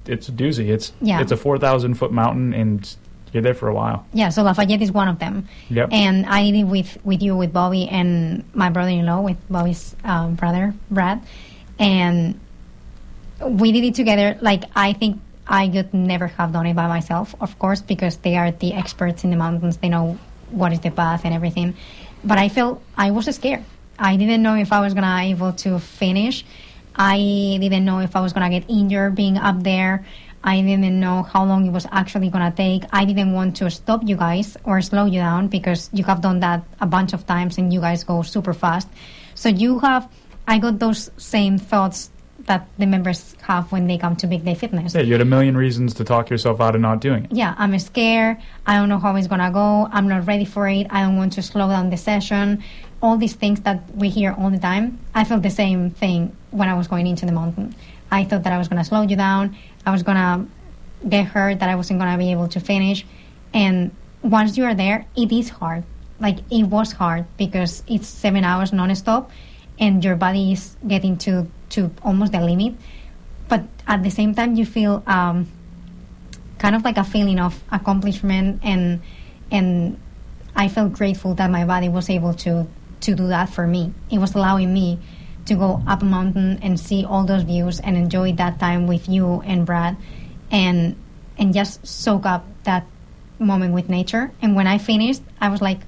it's a doozy. It's Yeah. it's a 4,000-foot mountain, and you're there for a while. Yeah, so Lafayette is one of them. Yep. And I did it with you, with Bobby, and my brother-in-law, with Bobby's brother, Brad. And we did it together. Like, I think I could never have done it by myself, of course, because they are the experts in the mountains. They know what is the path and everything. But I was scared. I didn't know if I was going to be able to finish. I didn't know if I was going to get injured being up there. I didn't know how long it was actually going to take. I didn't want to stop you guys or slow you down, because you have done that a bunch of times and you guys go super fast. So I got those same thoughts that the members have when they come to Big Day Fitness. Yeah, you had a million reasons to talk yourself out of not doing it. Yeah, I'm scared. I don't know how it's going to go. I'm not ready for it. I don't want to slow down the session. All these things that we hear all the time. I felt the same thing when I was going into the mountain. I thought that I was going to slow you down. I was going to get hurt, that I wasn't going to be able to finish. And once you are there, it is hard. Like, it was hard because it's 7 hours non-stop and your body is getting to almost the limit. But at the same time, you feel kind of like a feeling of accomplishment, and I felt grateful that my body was able to do that for me. It was allowing me to go up a mountain and see all those views and enjoy that time with you and Brad, and just soak up that moment with nature. And when I finished, I was like,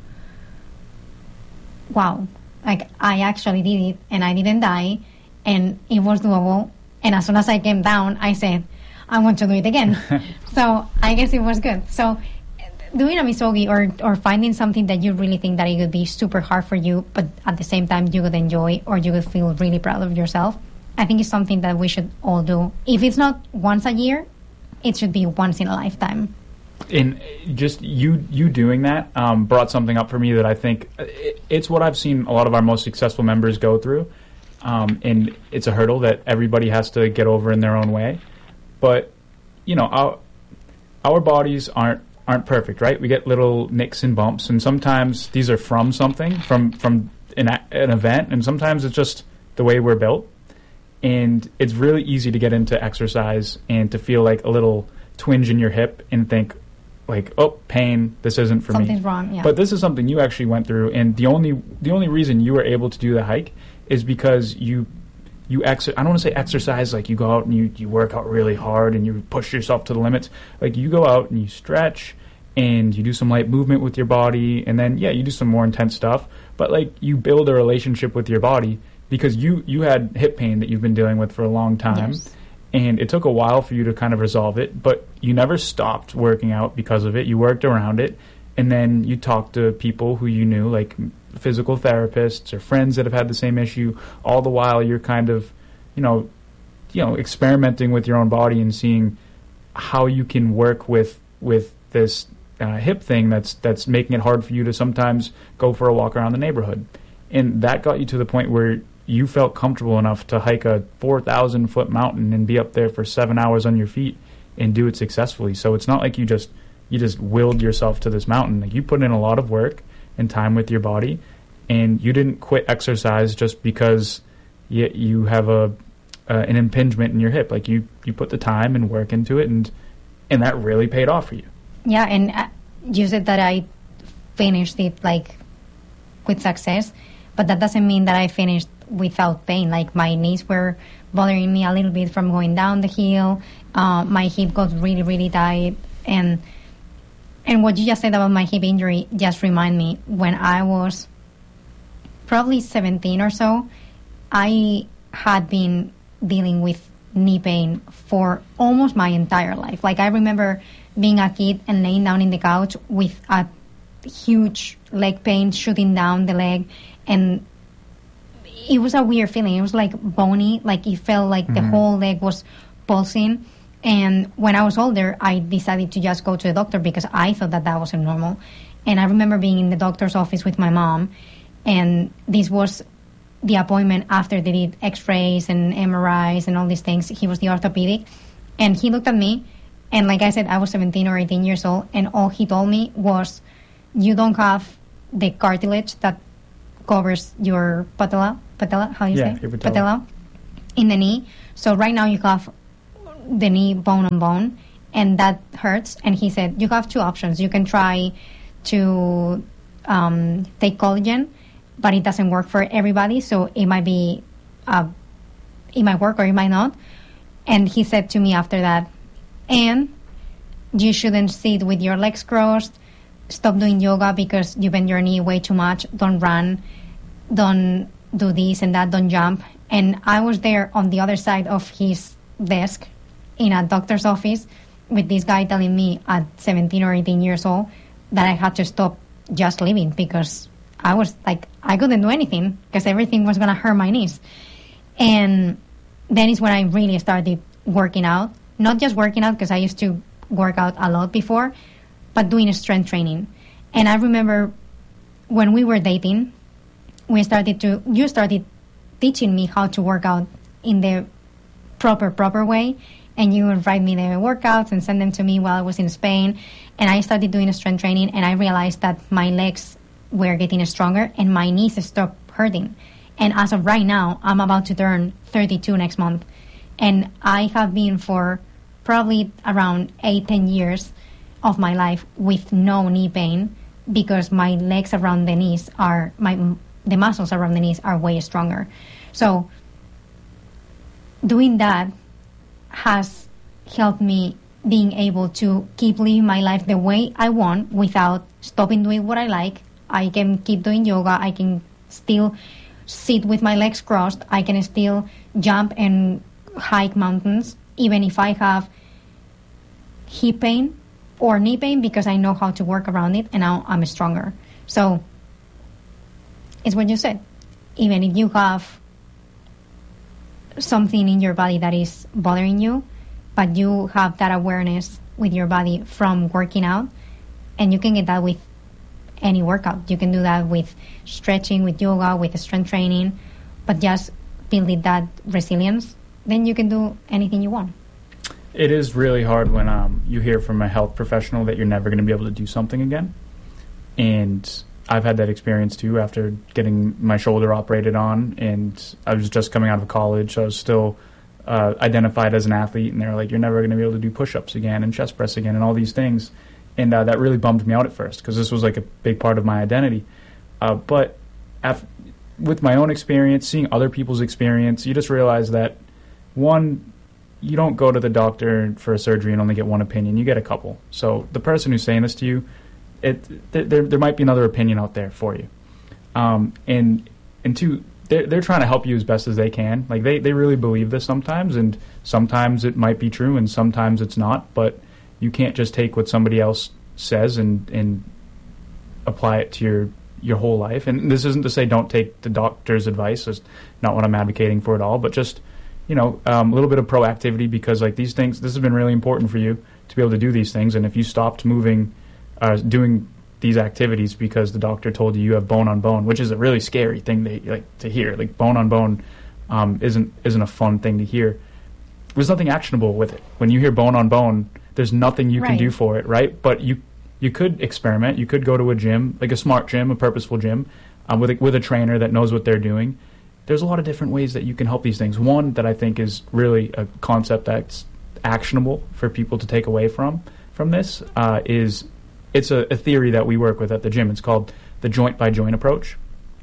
wow, like, I actually did it, and I didn't die, and it was doable. And as soon as I came down, I said, I want to do it again. So I guess it was good. So doing a misogi, or finding something that you really think that it would be super hard for you, but at the same time you would enjoy, or you would feel really proud of yourself, I think it's something that we should all do. If it's not once a year, it should be once in a lifetime. And just you doing that brought something up for me that I think it's what I've seen a lot of our most successful members go through, and it's a hurdle that everybody has to get over in their own way. But you know, our bodies aren't perfect, right? We get little nicks and bumps, and sometimes these are from something, from an event, and sometimes it's just the way we're built. And it's really easy to get into exercise and to feel like a little twinge in your hip and think, like, oh, pain, this isn't for me. Something's wrong, yeah. But this is something you actually went through, and the only reason you were able to do the hike is because I don't want to say exercise, like you go out and you work out really hard and you push yourself to the limits. Like, you go out and you stretch and you do some light movement with your body, and then, yeah, you do some more intense stuff. But, like, you build a relationship with your body because you had hip pain that you've been dealing with for a long time. Yes. And it took a while for you to kind of resolve it, but you never stopped working out because of it. You worked around it, and then you talked to people who you knew, like physical therapists or friends that have had the same issue. All the while, you're kind of, you know, experimenting with your own body and seeing how you can work with this hip thing that's making it hard for you to sometimes go for a walk around the neighborhood. And that got you to the point where you felt comfortable enough to hike a 4,000-foot mountain and be up there for 7 hours on your feet and do it successfully. So it's not like you just willed yourself to this mountain. Like, you put in a lot of work and time with your body, and you didn't quit exercise just because you have an impingement in your hip. Like, you put the time and work into it, and that really paid off for you. Yeah, and you said that I finished it, like, with success, but that doesn't mean that I finished without pain. Like, my knees were bothering me a little bit from going down the hill. My hip got really, really tight. And what you just said about my hip injury just remind me, when I was probably 17 or so, I had been dealing with knee pain for almost my entire life. Like, I remember being a kid and laying down in the couch with a huge leg pain shooting down the leg, and it was a weird feeling. It was like bony, like it felt like the whole leg was pulsing. And when I was older, I decided to just go to the doctor because I thought that wasn't normal. And I remember being in the doctor's office with my mom, and this was the appointment after they did x-rays and MRIs and all these things. He was the orthopedic, and he looked at me, and like I said, I was 17 or 18 years old, and all he told me was, you don't have the cartilage that covers your patella, how do you say? Your patella. In the knee. So right now you have the knee bone on bone, and that hurts. And he said, you have two options. You can try to take collagen, but it doesn't work for everybody, so it might be, it might work or it might not. And he said to me after that, and you shouldn't sit with your legs crossed, stop doing yoga because you bend your knee way too much, don't run, don't do this and that, don't jump. And I was there on the other side of his desk in a doctor's office with this guy telling me at 17 or 18 years old that I had to stop just living because I was like, I couldn't do anything because everything was going to hurt my knees. And then is when I really started working out. Not just working out because I used to work out a lot before, but doing strength training. And I remember when we were dating, you started teaching me how to work out in the proper way. And you would write me the workouts and send them to me while I was in Spain. And I started doing strength training, and I realized that my legs were getting stronger and my knees stopped hurting. And as of right now, I'm about to turn 32 next month. And I have been for probably around 8-10 years of my life with no knee pain because my legs around the knees the muscles around the knees are way stronger. So doing that has helped me being able to keep living my life the way I want without stopping doing what I like. I can keep doing yoga. I can still sit with my legs crossed. I can still jump and hike mountains, even if I have hip pain or knee pain, because I know how to work around it, and now I'm stronger. So it's what you said. Even if you have something in your body that is bothering you, but you have that awareness with your body from working out, and you can get that with any workout. You can do that with stretching, with yoga, with strength training, but just building that resilience, then you can do anything you want. It is really hard when you hear from a health professional that you're never going to be able to do something again. And I've had that experience too after getting my shoulder operated on, and I was just coming out of college. So I was still identified as an athlete, and they're like, you're never going to be able to do push-ups again and chest press again and all these things. And that really bummed me out at first because this was like a big part of my identity. But with my own experience, seeing other people's experience, you just realize that, one, you don't go to the doctor for a surgery and only get one opinion. You get a couple. So the person who's saying this to you, there might be another opinion out there for you. And two, they're trying to help you as best as they can. Like they really believe this sometimes, and sometimes it might be true and sometimes it's not, but you can't just take what somebody else says and apply it to your whole life. And this isn't to say don't take the doctor's advice. It's not what I'm advocating for at all, but just, a little bit of proactivity, because like these things, this has been really important for you to be able to do these things. And if you stopped moving, doing these activities because the doctor told you have bone on bone, which is a really scary thing to hear. Like bone on bone isn't a fun thing to hear. There's nothing actionable with it. When you hear bone on bone, there's nothing you can do for it, right? But you could experiment. You could go to a gym, like a smart gym, a purposeful gym, with a trainer that knows what they're doing. There's a lot of different ways that you can help these things. One that I think is really a concept that's actionable for people to take away from this is it's a theory that we work with at the gym. It's called the joint-by-joint approach.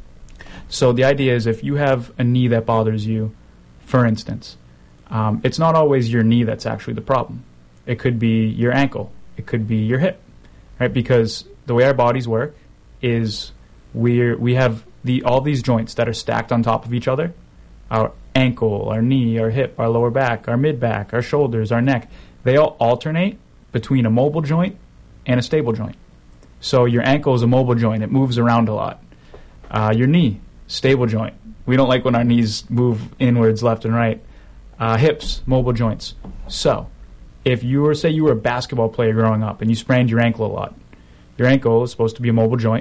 So the idea is if you have a knee that bothers you, for instance, it's not always your knee that's actually the problem. It could be your ankle. It could be your hip, right? Because the way our bodies work is we have all these joints that are stacked on top of each other. Our ankle, our knee, our hip, our lower back, our mid-back, our shoulders, our neck. They all alternate between a mobile joint and a stable joint. So your ankle is a mobile joint. It moves around a lot. Your knee, stable joint. We don't like when our knees move inwards, left and right. Hips, mobile joints. So if you were a basketball player growing up and you sprained your ankle a lot, your ankle is supposed to be a mobile joint.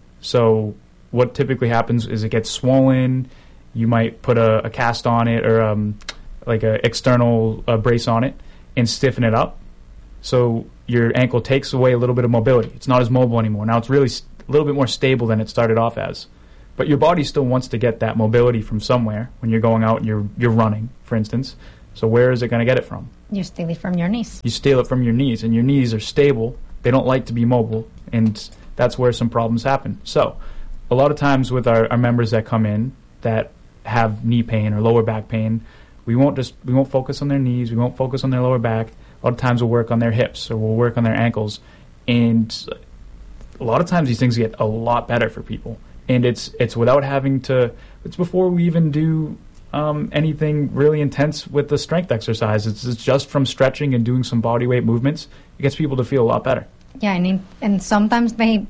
So what typically happens is it gets swollen. You might put a cast on it or like an external brace on it and stiffen it up. So your ankle takes away a little bit of mobility. It's not as mobile anymore. Now it's really a little bit more stable than it started off as. But your body still wants to get that mobility from somewhere when you're going out and you're running, for instance. So where is it going to get it from? You steal it from your knees. You steal it from your knees, and your knees are stable. They don't like to be mobile, and that's where some problems happen. So a lot of times with our members that come in that have knee pain or lower back pain, we won't focus on their knees, we won't focus on their lower back. A lot of times we'll work on their hips or we'll work on their ankles, and a lot of times these things get a lot better for people. And it's without having to. It's before we even do anything really intense with the strength exercise. It's just from stretching and doing some body weight movements. It gets people to feel a lot better. Yeah, and sometimes they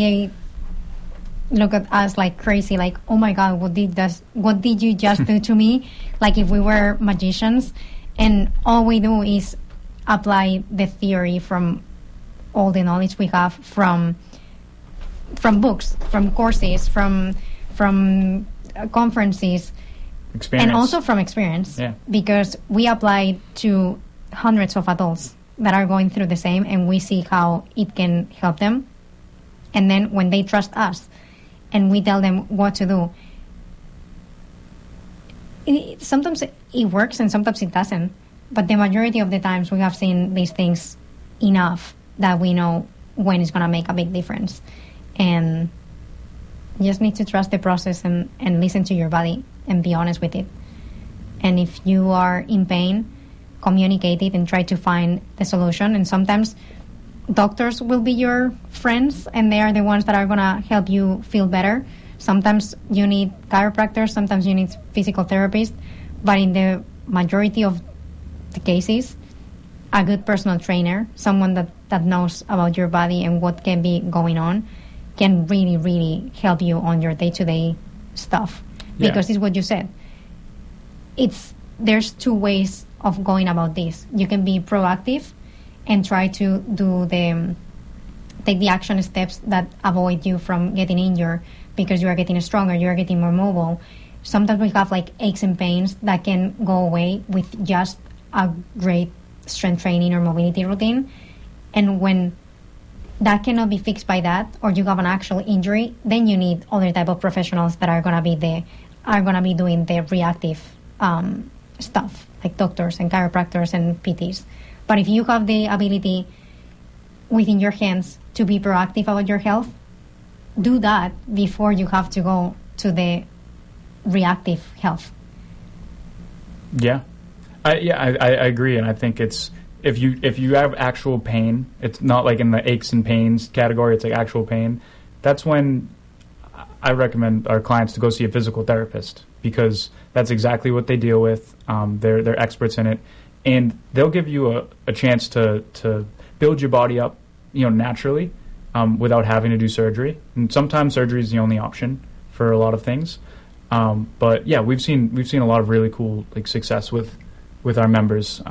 look at us like crazy, like, oh my God, what did you just do to me? Like if we were magicians, and all we do is apply the theory from all the knowledge we have from books, from courses, from conferences, experience. And also from experience. Yeah. Because we apply to hundreds of adults that are going through the same, and we see how it can help them. And then when they trust us and we tell them what to do, sometimes it works and sometimes it doesn't. But the majority of the times we have seen these things enough that we know when it's going to make a big difference. And you just need to trust the process and listen to your body and be honest with it. And if you are in pain, communicate it and try to find the solution. And sometimes doctors will be your friends, and they are the ones that are going to help you feel better. Sometimes you need chiropractors, sometimes you need physical therapists, but in the majority of the cases, a good personal trainer, someone that knows about your body and what can be going on, can really, really help you on your day-to-day stuff. Yeah. Because it's what you said. There's two ways of going about this. You can be proactive and try to take the action steps that avoid you from getting injured, because you are getting stronger, you are getting more mobile. Sometimes we have like aches and pains that can go away with just a great strength training or mobility routine. And when that cannot be fixed by that, or you have an actual injury, then you need other type of professionals that are gonna be doing the reactive stuff, like doctors and chiropractors and PTs. But if you have the ability within your hands to be proactive about your health, do that before you have to go to the reactive health. Yeah, I agree, and I think it's if you have actual pain, it's not like in the aches and pains category. It's like actual pain. That's when I recommend our clients to go see a physical therapist, because that's exactly what they deal with. They're experts in it, and they'll give you a chance to build your body up, naturally, without having to do surgery. And sometimes surgery is the only option for a lot of things. But yeah, we've seen a lot of really cool success with our members,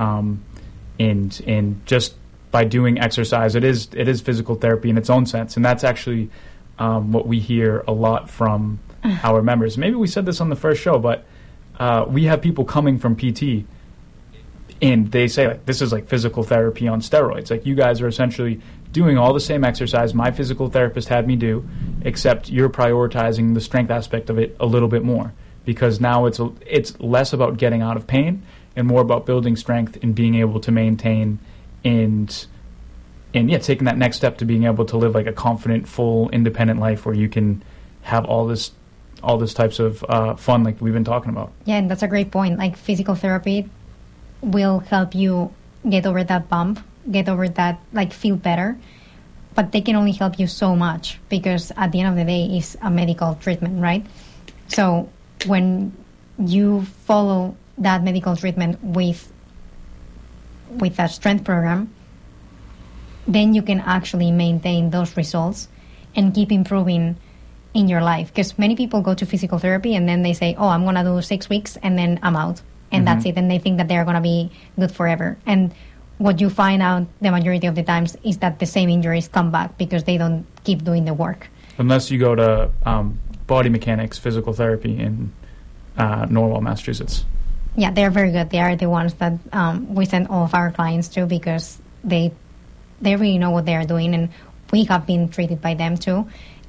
and just by doing exercise. It is physical therapy in its own sense, and that's actually what we hear a lot from our members. Maybe we said this on the first show, but we have people coming from PT, and they say this is like physical therapy on steroids. Like, you guys are essentially doing all the same exercise my physical therapist had me do, except you're prioritizing the strength aspect of it a little bit more, because now it's less about getting out of pain and more about building strength and being able to maintain and taking that next step to being able to live like a confident, full, independent life where you can have all this types of fun like we've been talking about. Yeah, and that's a great point. Like, physical therapy will help you get over that bump, get over that, feel better. But they can only help you so much, because at the end of the day, it's a medical treatment, right? So when you follow that medical treatment with a strength program, then you can actually maintain those results and keep improving in your life. Because many people go to physical therapy and then they say, oh, I'm going to do 6 weeks and then I'm out. And that's it. And they think that they're going to be good forever. And what you find out the majority of the times is that the same injuries come back because they don't keep doing the work. Unless you go to Body Mechanics Physical Therapy in Norwell, Massachusetts. Yeah, they're very good. They are the ones that we send all of our clients to, because they really know what they are doing, and we have been treated by them too.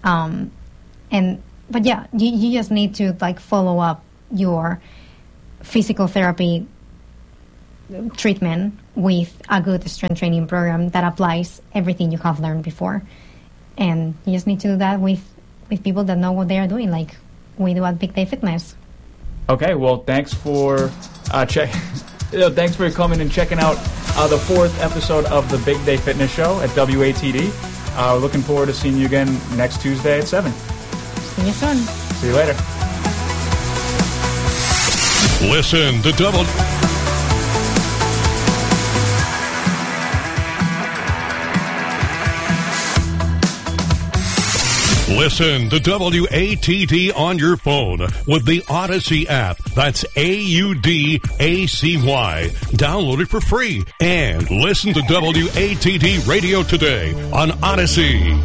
But yeah, you just need to follow up your physical therapy treatment with a good strength training program that applies everything you have learned before. And you just need to do that with people that know what they are doing, like we do at Big Day Fitness. Okay, well, thanks for thanks for coming and checking out the 4th episode of the Big Day Fitness Show at WATD. Looking forward to seeing you again next Tuesday at 7. See you soon. See you later. Listen to Listen to WATD on your phone with the Odyssey app. That's AUDACY. Download it for free and listen to WATD Radio today on Odyssey.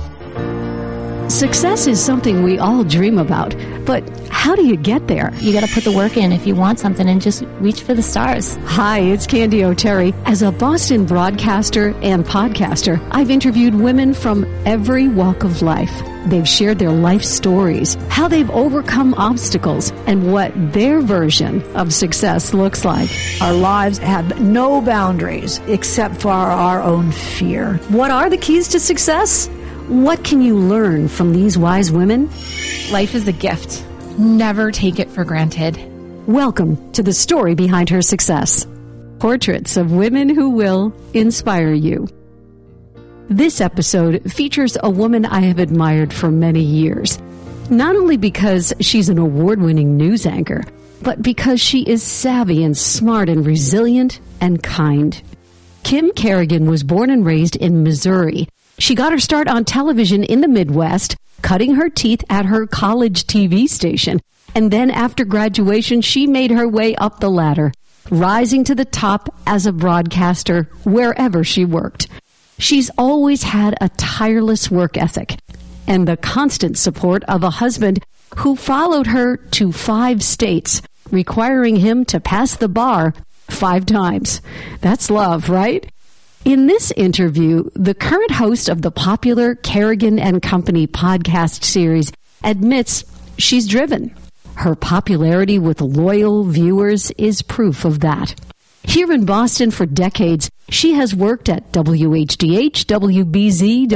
Success is something we all dream about, but how do you get there? You got to put the work in if you want something and just reach for the stars. Hi, it's Candy O'Terry. As a Boston broadcaster and podcaster, I've interviewed women from every walk of life. They've shared their life stories, how they've overcome obstacles, and what their version of success looks like. Our lives have no boundaries except for our own fear. What are the keys to success? What can you learn from these wise women? Life is a gift. Never take it for granted. Welcome to the story behind her success. Portraits of women who will inspire you. This episode features a woman I have admired for many years, not only because she's an award-winning news anchor, but because she is savvy and smart and resilient and kind. Kim Kerrigan was born and raised in Missouri. She got her start on television in the Midwest, cutting her teeth at her college TV station. And then after graduation, she made her way up the ladder, rising to the top as a broadcaster wherever she worked. She's always had a tireless work ethic and the constant support of a husband who followed her to 5 states, requiring him to pass the bar 5 times. That's love, right? In this interview, the current host of the popular Kerrigan and Company podcast series admits she's driven. Her popularity with loyal viewers is proof of that. Here in Boston for decades, she has worked at WHDH, WBZ,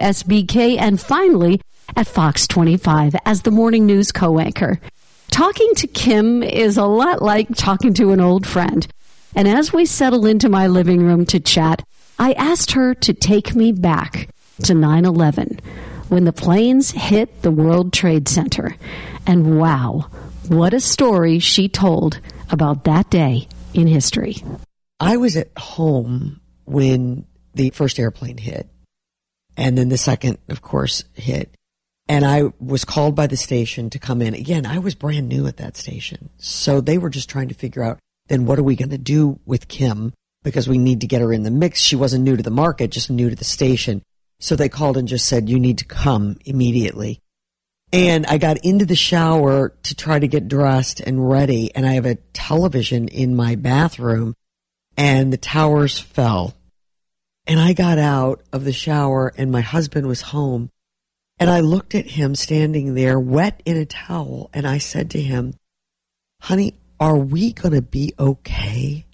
WSBK, and finally at Fox 25 as the morning news co-anchor. Talking to Kim is a lot like talking to an old friend. And as we settle into my living room to chat, I asked her to take me back to 9/11 when the planes hit the World Trade Center. And wow, what a story she told about that day in history. I was at home when the first airplane hit, and then the second, of course, hit. And I was called by the station to come in. Again, I was brand new at that station. So they were just trying to figure out, then what are we going to do with Kim? Because we need to get her in the mix. She wasn't new to the market, just new to the station. So they called and just said, you need to come immediately. And I got into the shower to try to get dressed and ready. And I have a television in my bathroom, and the towers fell. And I got out of the shower, and my husband was home. And I looked at him standing there, wet in a towel. And I said to him, honey, are we going to be okay?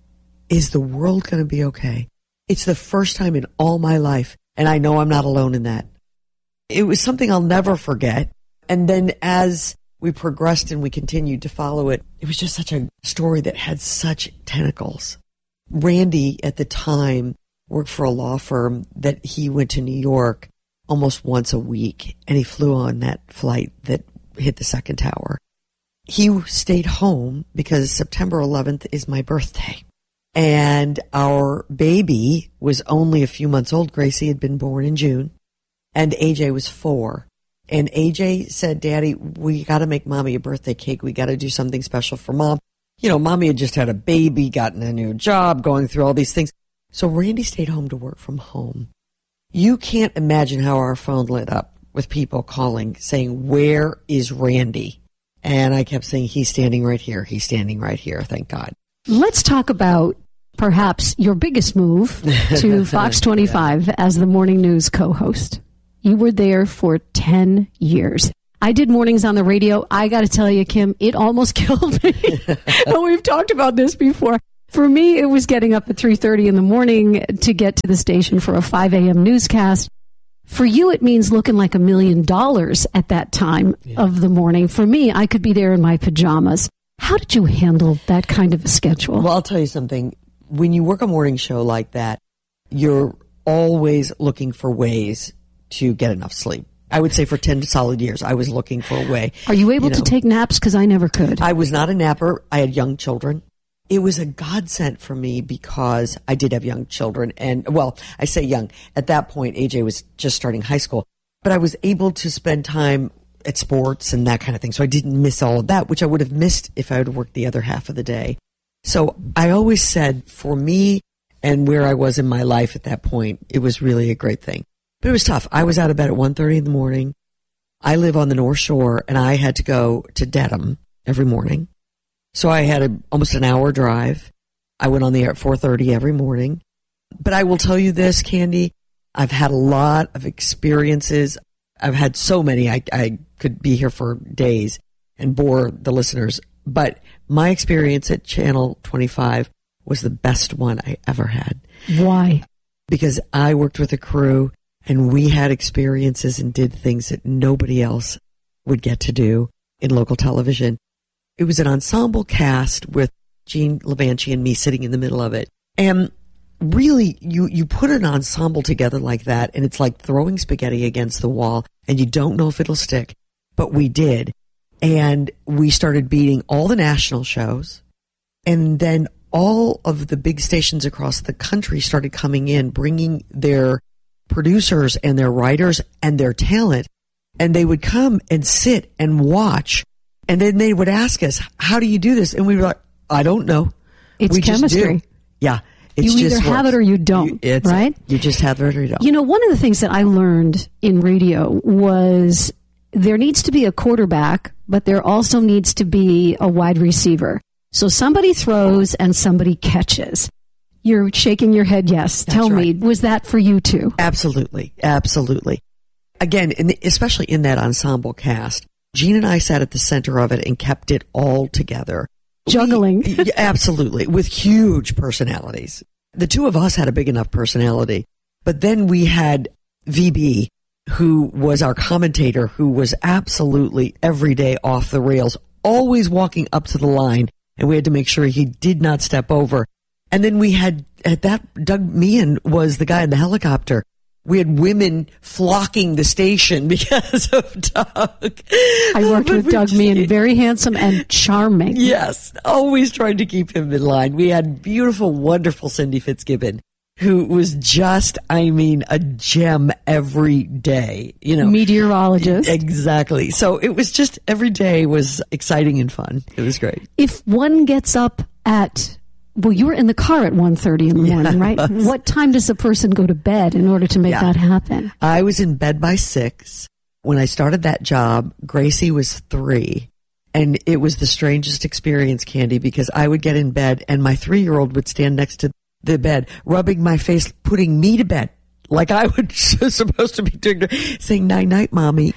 Is the world going to be okay? It's the first time in all my life, and I know I'm not alone in that. It was something I'll never forget. And then as we progressed and we continued to follow it, it was just such a story that had such tentacles. Randy, at the time, worked for a law firm that he went to New York almost once a week, and he flew on that flight that hit the second tower. He stayed home because September 11th is my birthday. And our baby was only a few months old. Gracie had been born in June, and AJ was 4. And AJ said, Daddy, we got to make Mommy a birthday cake. We got to do something special for Mom. You know, Mommy had just had a baby, gotten a new job, going through all these things. So Randy stayed home to work from home. You can't imagine how our phone lit up with people calling, saying, where is Randy? And I kept saying, he's standing right here. He's standing right here. Thank God. Let's talk about perhaps your biggest move to Fox 25 as the morning news co-host. You were there for 10 years. I did mornings on the radio. I got to tell you, Kim, it almost killed me. And we've talked about this before. For me, it was getting up at 3:30 in the morning to get to the station for a 5 a.m. newscast. For you, it means looking like $1 million at that time of the morning. For me, I could be there in my pajamas. How did you handle that kind of a schedule? Well, I'll tell you something. When you work a morning show like that, you're always looking for ways to get enough sleep. I would say for 10 solid years, I was looking for a way. Are you able to take naps? Because I never could. I was not a napper. I had young children. It was a godsend for me because I did have young children. And, well, I say young. At that point, AJ was just starting high school. But I was able to spend time at sports and that kind of thing. So I didn't miss all of that, which I would have missed if I had worked the other half of the day. So I always said, for me and where I was in my life at that point, it was really a great thing. But it was tough. I was out of bed at 1:30 in the morning. I live on the North Shore, and I had to go to Dedham every morning. So I had almost an hour drive. I went on the air at 4:30 every morning. But I will tell you this, Candy, I've had a lot of experiences. I've had so many. I could be here for days and bore the listeners. But my experience at Channel 25 was the best one I ever had. Why? Because I worked with a crew, and we had experiences and did things that nobody else would get to do in local television. It was an ensemble cast with Gene Levanchi and me sitting in the middle of it. And really, you put an ensemble together like that, and it's like throwing spaghetti against the wall, and you don't know if it'll stick. But we did. And we started beating all the national shows. And then all of the big stations across the country started coming in, bringing their producers and their writers and their talent. And they would come and sit and watch. And then they would ask us, how do you do this? And we were like, I don't know. It's chemistry. Yeah. You either have it or you don't, right? You just have it or you don't. You know, one of the things that I learned in radio was there needs to be a quarterback, but there also needs to be a wide receiver. So somebody throws and somebody catches. You're shaking your head yes. Tell me, was that for you too? Absolutely. Absolutely. Again, especially in that ensemble cast, Gene and I sat at the center of it and kept it all together. Juggling. Absolutely. With huge personalities. The two of us had a big enough personality. But then we had VB, who was our commentator, who was absolutely every day off the rails, always walking up to the line. And we had to make sure he did not step over. And then we had, at that, Doug Meehan was the guy in the helicopter. We had women flocking the station because of Doug. I worked with Doug Meehan, very handsome and charming. Yes, always trying to keep him in line. We had beautiful, wonderful Cindy Fitzgibbon, who was just, I mean, a gem every day. You know, meteorologist. Exactly. So it was just, every day was exciting and fun. It was great. If one gets up at... Well, you were in the car at 1:30 in the morning, right? What time does a person go to bed in order to make that happen? I was in bed by 6. When I started that job, Gracie was 3. And it was the strangest experience, Candy, because I would get in bed and my 3-year-old would stand next to the bed, rubbing my face, putting me to bed. Like I was supposed to be doing, saying, night-night, Mommy.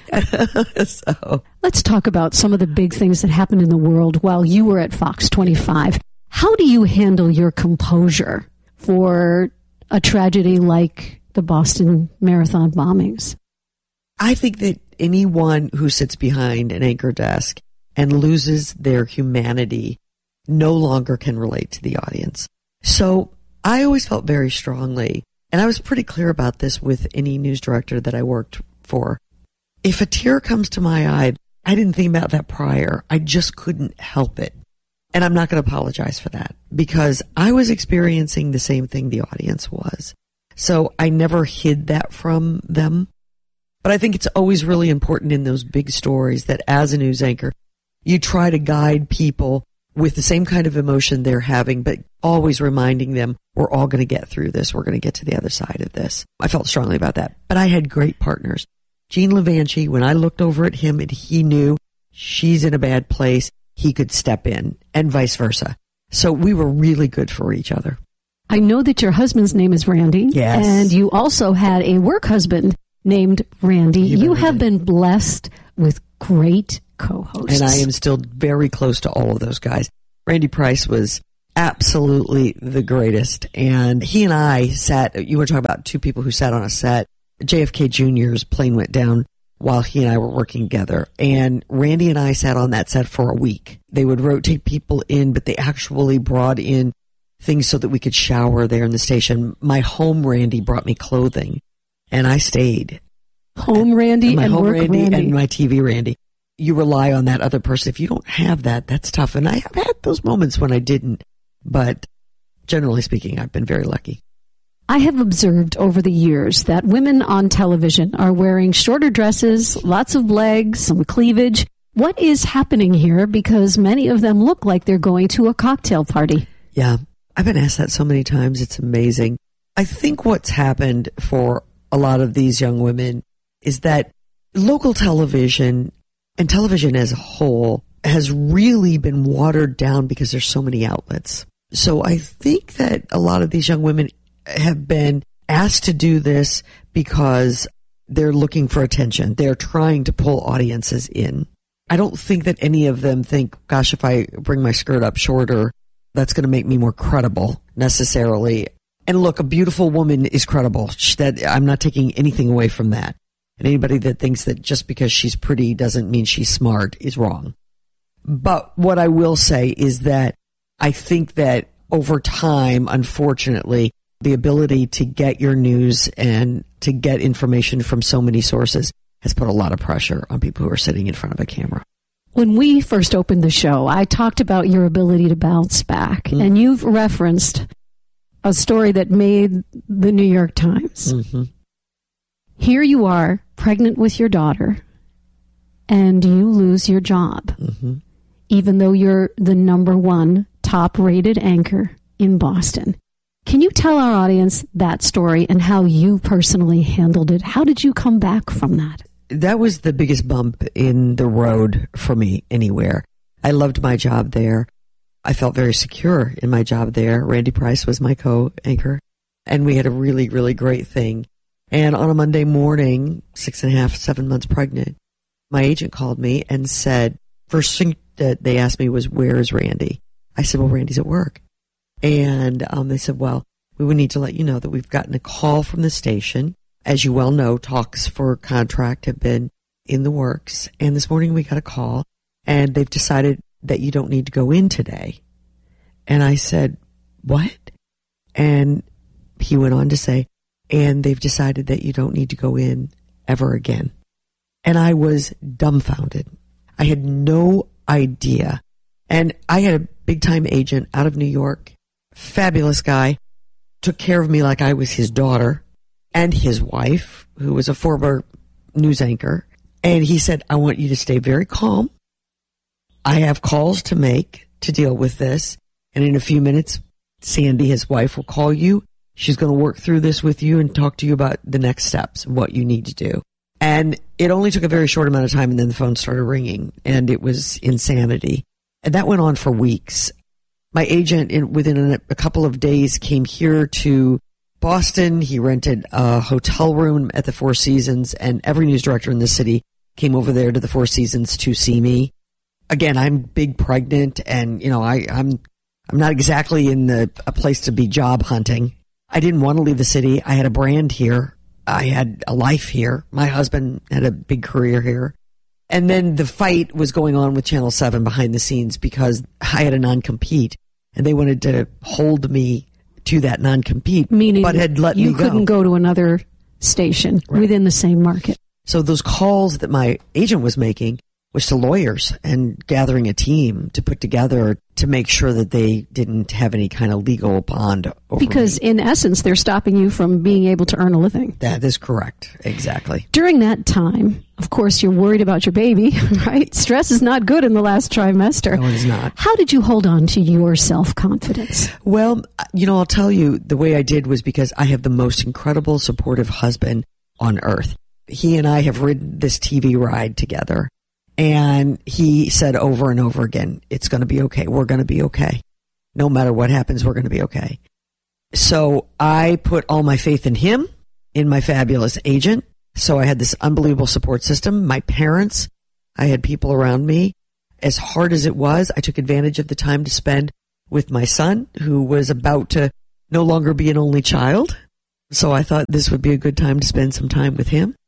So. Let's talk about some of the big things that happened in the world while you were at Fox 25. How do you handle your composure for a tragedy like the Boston Marathon bombings? I think that anyone who sits behind an anchor desk and loses their humanity no longer can relate to the audience. So I always felt very strongly, and I was pretty clear about this with any news director that I worked for. If a tear comes to my eye, I didn't think about that prior. I just couldn't help it. And I'm not going to apologize for that because I was experiencing the same thing the audience was. So I never hid that from them. But I think it's always really important in those big stories that as a news anchor, you try to guide people with the same kind of emotion they're having, but always reminding them, we're all going to get through this. We're going to get to the other side of this. I felt strongly about that. But I had great partners. Gene Levanchi, when I looked over at him and he knew she's in a bad place, he could step in, and vice versa. So we were really good for each other. I know that your husband's name is Randy. Yes. And you also had a work husband named Randy. You have been blessed with great co-hosts. And I am still very close to all of those guys. Randy Price was absolutely the greatest. And he and I sat, you want to talk about two people who sat on a set. JFK Jr.'s plane went down while he and I were working together. And Randy and I sat on that set for a week. They would rotate people in, but they actually brought in things so that we could shower there in the station. My home Randy brought me clothing, and I stayed. Home Randy my and home work Randy Randy. and my TV Randy. You rely on that other person. If you don't have that, that's tough. And I have had those moments when I didn't. But generally speaking, I've been very lucky. I have observed over the years that women on television are wearing shorter dresses, lots of legs, some cleavage. What is happening here? Because many of them look like they're going to a cocktail party. Yeah, I've been asked that so many times. It's amazing. I think what's happened for a lot of these young women is that local television and television as a whole has really been watered down because there's so many outlets. So I think that a lot of these young women have been asked to do this because they're looking for attention. They're trying to pull audiences in. I don't think that any of them think, gosh, if I bring my skirt up shorter, that's going to make me more credible necessarily. And look, a beautiful woman is credible. That I'm not taking anything away from that. And anybody that thinks that just because she's pretty doesn't mean she's smart is wrong. But what I will say is that I think that over time, unfortunately, the ability to get your news and to get information from so many sources has put a lot of pressure on people who are sitting in front of a camera. When we first opened the show, I talked about your ability to bounce back, and you've referenced a story that made the New York Times. Mm-hmm. Here you are, pregnant with your daughter, and you lose your job, even though you're the #1 top-rated anchor in Boston. Can you tell our audience that story and how you personally handled it? How did you come back from that? That was the biggest bump in the road for me anywhere. I loved my job there. I felt very secure in my job there. Randy Price was my co-anchor, and we had a really, really great thing. And on a Monday morning, 6.5, 7 months pregnant, my agent called me and said, first thing that they asked me was, where is Randy? I said, well, Randy's at work. And they said, well, we would need to let you know that we've gotten a call from the station. As you well know, talks for contract have been in the works. And this morning we got a call, and they've decided that you don't need to go in today. And I said, what? And he went on to say, and they've decided that you don't need to go in ever again. And I was dumbfounded. I had no idea. And I had a big-time agent out of New York, fabulous guy, took care of me like I was his daughter, and his wife, who was a former news anchor. And he said, I want you to stay very calm. I have calls to make to deal with this. And in a few minutes, Sandy, his wife, will call you. She's going to work through this with you and talk to you about the next steps, what you need to do. And it only took a very short amount of time, and then the phone started ringing, and it was insanity. And that went on for weeks. My agent, within a couple of days, came here to Boston. He rented a hotel room at the Four Seasons, and every news director in the city came over there to the Four Seasons to see me. Again, I'm big pregnant, and I'm not exactly in a place to be job hunting. I didn't want to leave the city. I had a brand here. I had a life here. My husband had a big career here. And then the fight was going on with Channel 7 behind the scenes because I had a non-compete, and they wanted to hold me to that non-compete, meaning but had let me go. You couldn't go to another station within the same market. So those calls that my agent was making was to lawyers and gathering a team to put together to make sure that they didn't have any kind of legal bond over Because me. in essence, they're stopping you from being able to earn a living. That is correct. Exactly. During that time, of course, you're worried about your baby, right? Stress is not good in the last trimester. No, it is not. How did you hold on to your self-confidence? Well, I'll tell you, the way I did was because I have the most incredible, supportive husband on earth. He and I have ridden this TV ride together. And he said over and over again, it's going to be okay. We're going to be okay. No matter what happens, we're going to be okay. So I put all my faith in him, in my fabulous agent. So I had this unbelievable support system. My parents, I had people around me. As hard as it was, I took advantage of the time to spend with my son, who was about to no longer be an only child. So I thought this would be a good time to spend some time with him.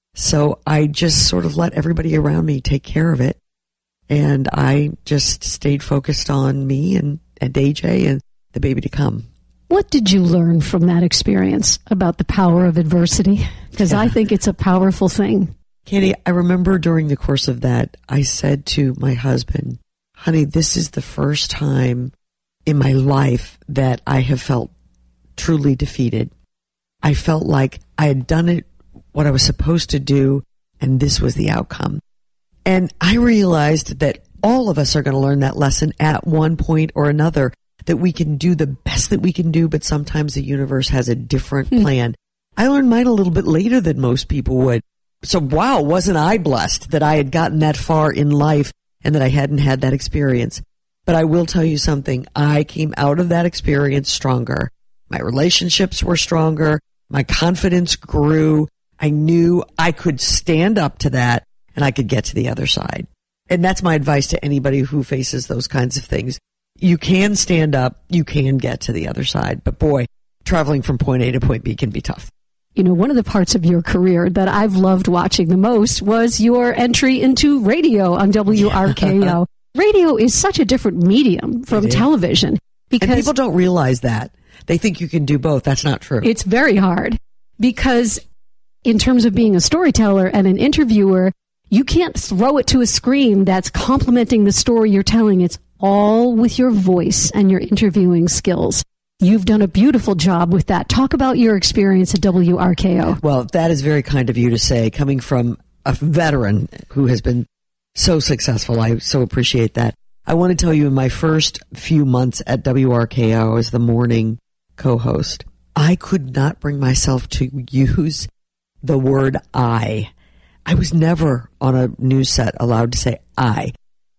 So I just sort of let everybody around me take care of it. And I just stayed focused on me and AJ and the baby to come. What did you learn from that experience about the power of adversity? Because I think it's a powerful thing. Candy, I remember during the course of that, I said to my husband, honey, this is the first time in my life that I have felt truly defeated. I felt like I had done it, what I was supposed to do, and this was the outcome. And I realized that all of us are going to learn that lesson at one point or another, that we can do the best that we can do, but sometimes the universe has a different plan. I learned mine a little bit later than most people would. So, wow, wasn't I blessed that I had gotten that far in life and that I hadn't had that experience. But I will tell you something. I came out of that experience stronger. My relationships were stronger. My confidence grew. I knew I could stand up to that and I could get to the other side. And that's my advice to anybody who faces those kinds of things. You can stand up. You can get to the other side. But boy, traveling from point A to point B can be tough. You know, one of the parts of your career that I've loved watching the most was your entry into radio on WRKO. Radio is such a different medium from television. Because and people don't realize that. They think you can do both. That's not true. It's very hard because in terms of being a storyteller and an interviewer, you can't throw it to a screen that's complementing the story you're telling. It's all with your voice and your interviewing skills. You've done a beautiful job with that. Talk about your experience at WRKO. Well, that is very kind of you to say, coming from a veteran who has been so successful. I so appreciate that. I want to tell you, in my first few months at WRKO as the morning co-host, I could not bring myself to use the word I. I was never on a news set allowed to say I.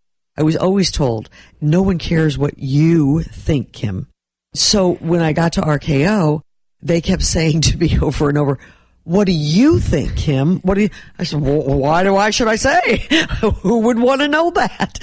I was always told, no one cares what you think, Kim. So when I got to RKO, they kept saying to me over and over, what do you think, Kim? What do you? I said, well, why should I say? Who would want to know that?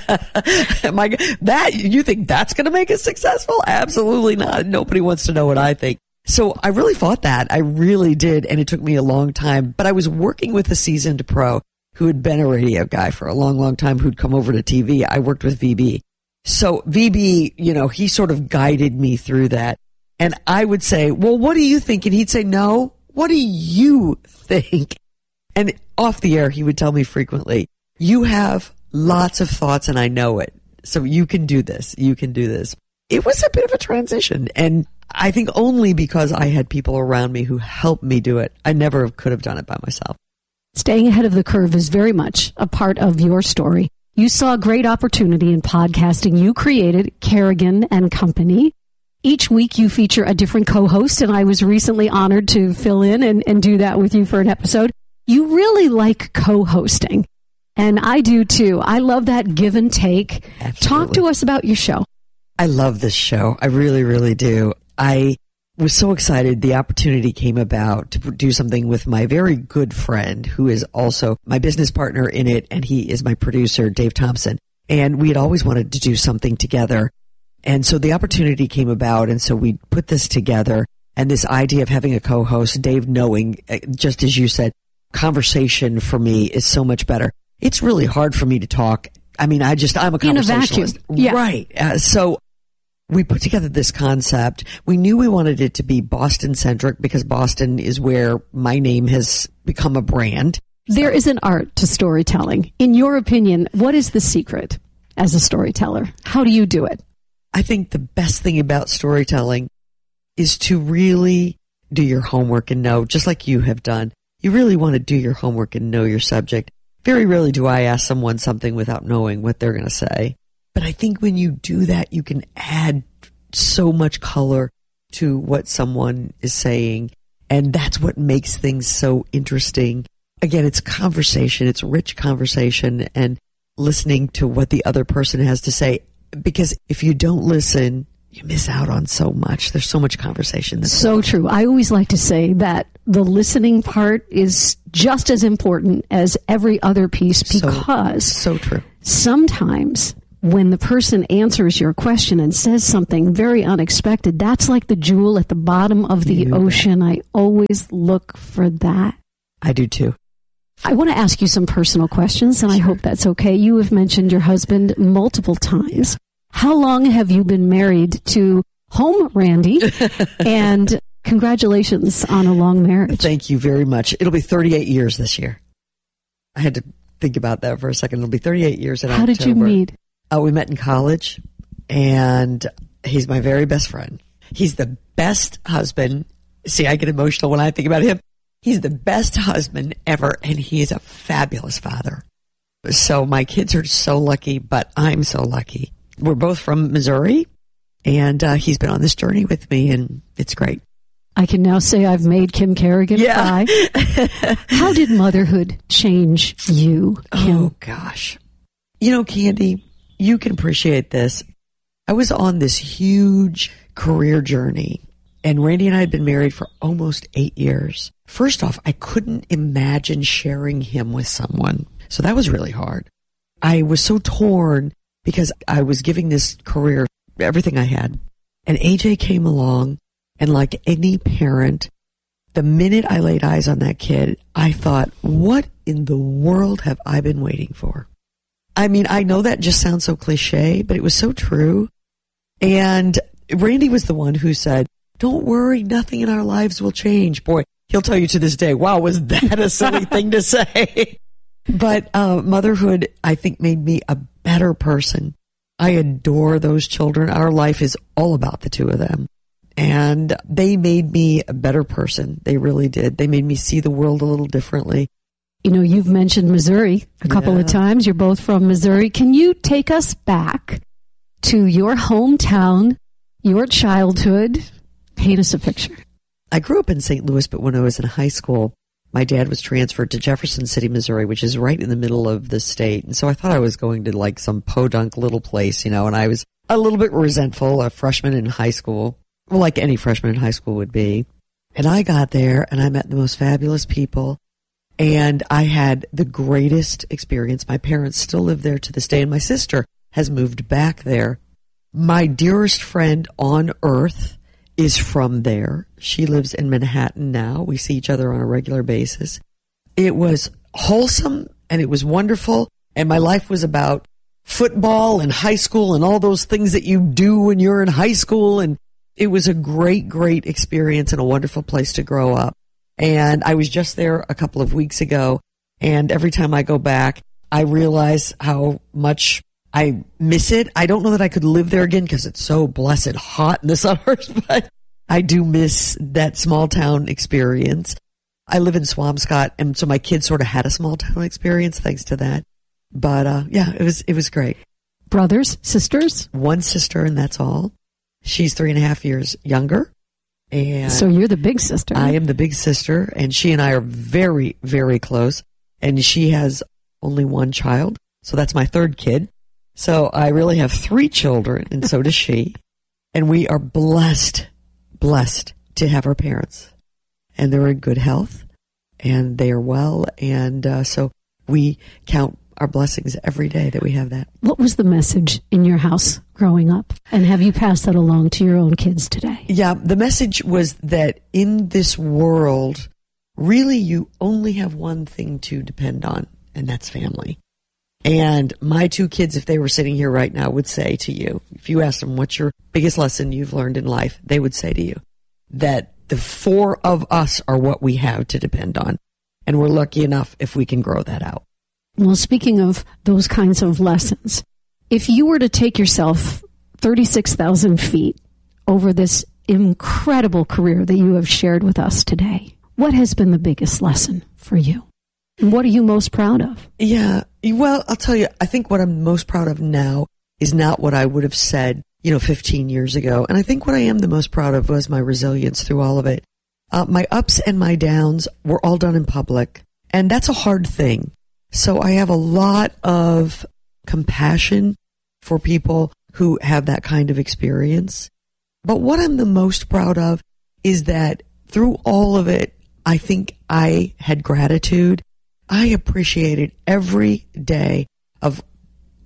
That you think that's going to make us successful? Absolutely not. Nobody wants to know what I think. So I really fought that. I really did. And it took me a long time, but I was working with a seasoned pro who had been a radio guy for a long, long time, who'd come over to TV. I worked with VB. So VB, you know, he sort of guided me through that. And I would say, well, what do you think? And he'd say, no, what do you think? And off the air, he would tell me frequently, you have lots of thoughts and I know it. So you can do this. You can do this. It was a bit of a transition. And I think only because I had people around me who helped me do it. I never could have done it by myself. Staying ahead of the curve is very much a part of your story. You saw a great opportunity in podcasting. You created Kerrigan and Company. Each week you feature a different co-host, and I was recently honored to fill in and do that with you for an episode. You really like co-hosting, and I do too. I love that give and take. Absolutely. Talk to us about your show. I love this show. I really, really do. I was so excited the opportunity came about to do something with my very good friend, who is also my business partner in it, and he is my producer, Dave Thompson. And we had always wanted to do something together. And so the opportunity came about, and so we put this together. And this idea of having a co-host, Dave knowing, just as you said, conversation for me is so much better. It's really hard for me to talk. I mean, I'm a conversationalist. Yeah. Right. So we put together this concept. We knew we wanted it to be Boston-centric because Boston is where my name has become a brand. There is an art to storytelling. In your opinion, what is the secret as a storyteller? How do you do it? I think the best thing about storytelling is to really do your homework and know, just like you have done, you really want to do your homework and know your subject. Very rarely do I ask someone something without knowing what they're going to say. But I think when you do that, you can add so much color to what someone is saying. And that's what makes things so interesting. Again, it's conversation. It's rich conversation and listening to what the other person has to say. Because if you don't listen, you miss out on so much. There's so much conversation. So true. I always like to say that the listening part is just as important as every other piece because so true. Sometimes when the person answers your question and says something very unexpected, that's like the jewel at the bottom of the ocean. I always look for that. I do too. I want to ask you some personal questions, and I hope that's okay. You have mentioned your husband multiple times. How long have you been married to home Randy? And congratulations on a long marriage. Thank you very much. It'll be 38 years this year. I had to think about that for a second. It'll be 38 years in October. How did you meet? We met in college, and he's my very best friend. He's the best husband. See, I get emotional when I think about him. He's the best husband ever, and he is a fabulous father. So my kids are so lucky, but I'm so lucky. We're both from Missouri, and he's been on this journey with me, and it's great. I can now say I've made Kim Kerrigan cry. How did motherhood change you, Kim? Oh, gosh. You know, Candy, you can appreciate this. I was on this huge career journey, and Randy and I had been married for almost 8 years. First off, I couldn't imagine sharing him with someone, so that was really hard. I was so torn because I was giving this career everything I had, and AJ came along, and like any parent, the minute I laid eyes on that kid, I thought, what in the world have I been waiting for? I mean, I know that just sounds so cliche, but it was so true. And Randy was the one who said, don't worry, nothing in our lives will change. Boy, he'll tell you to this day, wow, was that a silly thing to say? But motherhood, I think, made me a better person. I adore those children. Our life is all about the two of them. And they made me a better person. They really did. They made me see the world a little differently. You know, you've mentioned Missouri a couple of times. You're both from Missouri. Can you take us back to your hometown, your childhood? Paint us a picture. I grew up in St. Louis, but when I was in high school, my dad was transferred to Jefferson City, Missouri, which is right in the middle of the state. And so I thought I was going to like some podunk little place, you know, and I was a little bit resentful, a freshman in high school. Well, like any freshman in high school would be. And I got there and I met the most fabulous people and I had the greatest experience. My parents still live there to this day and my sister has moved back there. My dearest friend on earth is from there. She lives in Manhattan now. We see each other on a regular basis. It was wholesome and it was wonderful. And my life was about football and high school and all those things that you do when you're in high school. And it was a great, great experience and a wonderful place to grow up. And I was just there a couple of weeks ago. And every time I go back, I realize how much I miss it. I don't know that I could live there again because it's so blessed hot in the summers, but I do miss that small town experience. I live in Swampscott, and so my kids sort of had a small town experience thanks to that. But yeah, it was great. Brothers, sisters? One sister, and that's all. She's 3.5 years younger. And so you're the big sister. I am the big sister, and she and I are very, very close. And she has only one child, so that's my third kid. So I really have 3 children, and so does she. And we are blessed to have our parents. And they're in good health, and they are well. And so we count our blessings every day that we have that. What was the message in your house growing up? And have you passed that along to your own kids today? Yeah, the message was that in this world, really you only have one thing to depend on, and that's family. And my 2 kids, if they were sitting here right now, would say to you, if you asked them what's your biggest lesson you've learned in life, they would say to you that the 4 of us are what we have to depend on. And we're lucky enough if we can grow that out. Well, speaking of those kinds of lessons, if you were to take yourself 36,000 feet over this incredible career that you have shared with us today, what has been the biggest lesson for you? And what are you most proud of? Yeah, well, I'll tell you, I think what I'm most proud of now is not what I would have said, 15 years ago. And I think what I am the most proud of was my resilience through all of it. My ups and my downs were all done in public, and that's a hard thing. So I have a lot of compassion for people who have that kind of experience. But what I'm the most proud of is that through all of it, I think I had gratitude. I appreciated every day of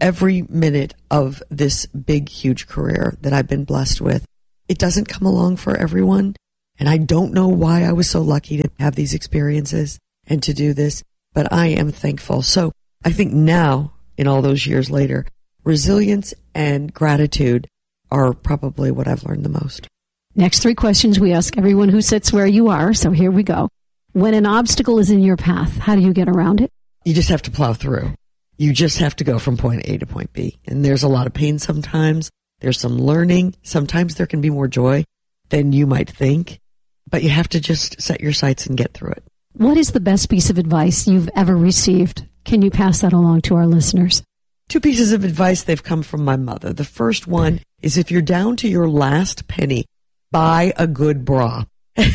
every minute of this big, huge career that I've been blessed with. It doesn't come along for everyone. And I don't know why I was so lucky to have these experiences and to do this, but I am thankful. So I think now, in all those years later, resilience and gratitude are probably what I've learned the most. Next 3 questions we ask everyone who sits where you are. So here we go. When an obstacle is in your path, how do you get around it? You just have to plow through. You just have to go from point A to point B. And there's a lot of pain sometimes. There's some learning. Sometimes there can be more joy than you might think. But you have to just set your sights and get through it. What is the best piece of advice you've ever received? Can you pass that along to our listeners? 2 pieces of advice, they've come from my mother. The first one is if you're down to your last penny, buy a good bra.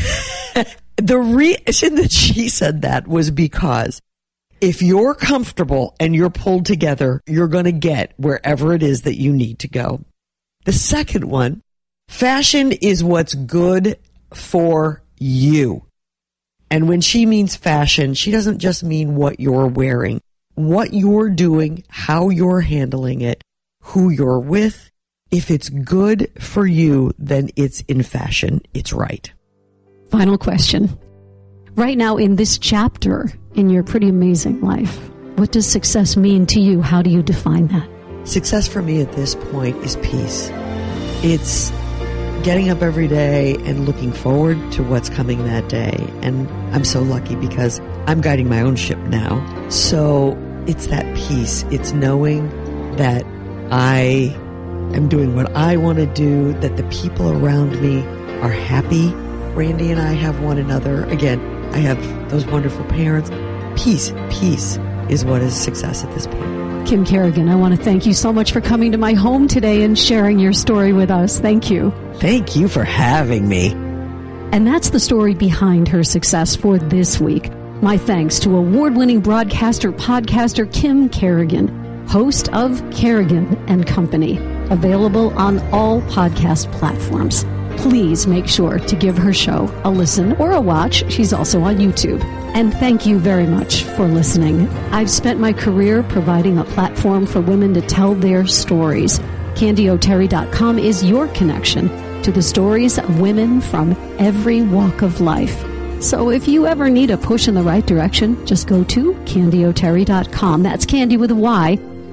The reason that she said that was because if you're comfortable and you're pulled together, you're going to get wherever it is that you need to go. The second one, fashion is what's good for you. And when she means fashion, she doesn't just mean what you're wearing. What you're doing, how you're handling it, who you're with. If it's good for you, then it's in fashion. It's right. Final question. Right now in this chapter in your pretty amazing life, what does success mean to you? How do you define that? Success for me at this point is peace. It's getting up every day and looking forward to what's coming that day. And I'm so lucky because I'm guiding my own ship now. So it's that peace. It's knowing that I am doing what I want to do, that the people around me are happy. Randy and I have one another. Again, I have those wonderful parents. Peace is what is success at this point. Kim Kerrigan, I want to thank you so much for coming to my home today and sharing your story with us. Thank you. Thank you for having me. And that's the story behind her success for this week. My thanks to award-winning podcaster Kim Kerrigan, host of Kerrigan and Company, available on all podcast platforms. Please make sure to give her show a listen or a watch. She's also on YouTube. And thank you very much for listening. I've spent my career providing a platform for women to tell their stories. CandyO'Terry.com is your connection to the stories of women from every walk of life. So if you ever need a push in the right direction, just go to CandyO'Terry.com. That's Candy with a Y,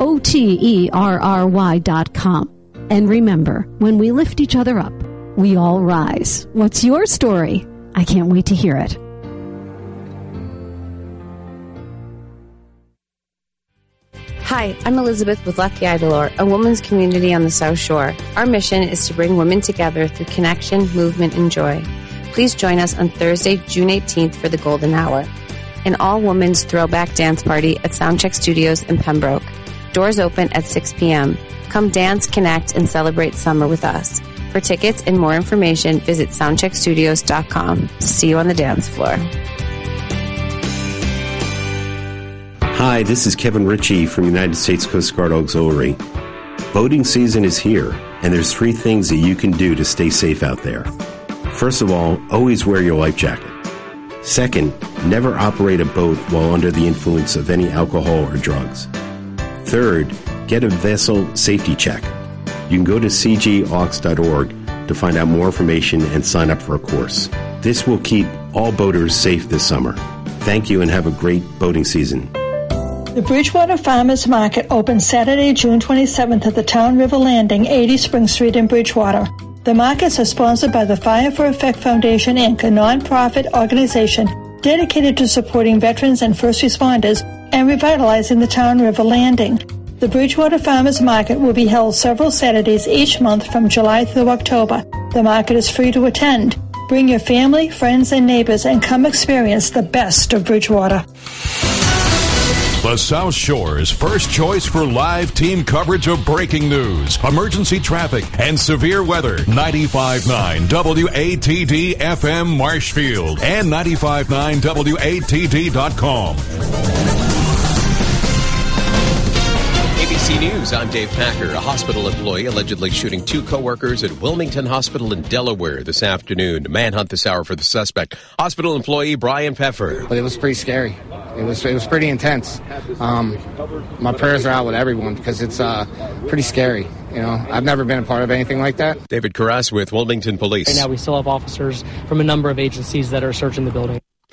OTERRY.com. And remember, when we lift each other up, we all rise. What's your story? I can't wait to hear it. Hi, I'm Elizabeth with Lucky Idolore, a women's community on the South Shore. Our mission is to bring women together through connection, movement, and joy. Please join us on Thursday, June 18th for the Golden Hour, an all-women's throwback dance party at Soundcheck Studios in Pembroke. Doors open at 6 p.m. Come dance, connect, and celebrate summer with us. For tickets and more information, visit soundcheckstudios.com. See you on the dance floor. Hi, this is Kevin Ritchie from United States Coast Guard Auxiliary. Boating season is here, and there's 3 things that you can do to stay safe out there. First of all, always wear your life jacket. Second, never operate a boat while under the influence of any alcohol or drugs. Third, get a vessel safety check. You can go to cgaux.org to find out more information and sign up for a course. This will keep all boaters safe this summer. Thank you and have a great boating season. The Bridgewater Farmers Market opens Saturday, June 27th at the Town River Landing, 80 Spring Street in Bridgewater. The markets are sponsored by the Fire for Effect Foundation, Inc., a nonprofit organization dedicated to supporting veterans and first responders and revitalizing the Town River Landing. The Bridgewater Farmers Market will be held several Saturdays each month from July through October. The market is free to attend. Bring your family, friends, and neighbors and come experience the best of Bridgewater. The South Shore's first choice for live team coverage of breaking news, emergency traffic, and severe weather. 95.9 WATD FM Marshfield and 95.9WATD.com. ABC News, I'm Dave Packer. A hospital employee allegedly shooting 2 co-workers at Wilmington Hospital in Delaware this afternoon. Manhunt this hour for the suspect. Hospital employee Brian Pfeffer. But it was pretty scary. It was pretty intense. My prayers are out with everyone because it's pretty scary. You know, I've never been a part of anything like that. David Carras with Wilmington Police. Right now we still have officers from a number of agencies that are searching the building.